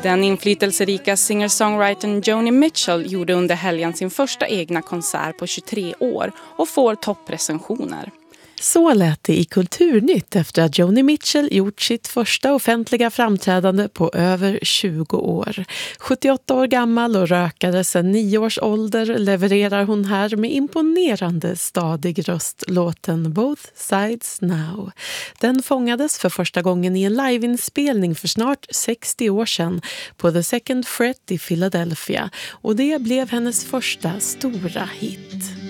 Den inflytelserika singer-songwritern Joni Mitchell gjorde under helgen sin första egna konsert på 23 år och får topprecensioner. Så lät det i Kulturnytt efter att Joni Mitchell gjort sitt första offentliga framträdande på över 20 år. 78 år gammal och rökare sedan 9 års ålder levererar hon här med imponerande stadig röst låten Both Sides Now. Den fångades för första gången i en liveinspelning för snart 60 år sedan på The Second Fret i Philadelphia och det blev hennes första stora hit.